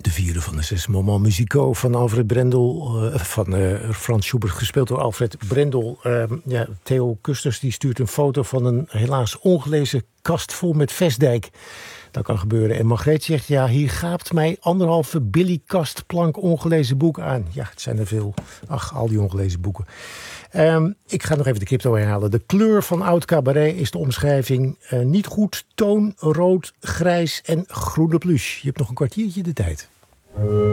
de vierde van de 6 Moments Musicaux van Alfred Brendel. Van Frans Schubert, gespeeld door Alfred Brendel. Theo Kusters die stuurt een foto van een helaas ongelezen kast vol met Vestdijk. Dat kan gebeuren. En Margreet zegt, ja, hier gaapt mij 1,5 Billy-kastplank ongelezen boek aan. Ja, het zijn er veel. Ach, al die ongelezen boeken. Ik ga nog even de crypto herhalen. De kleur van oud cabaret is de omschrijving. Niet goed, toon, rood, grijs en groene pluche. Je hebt nog een kwartiertje de tijd.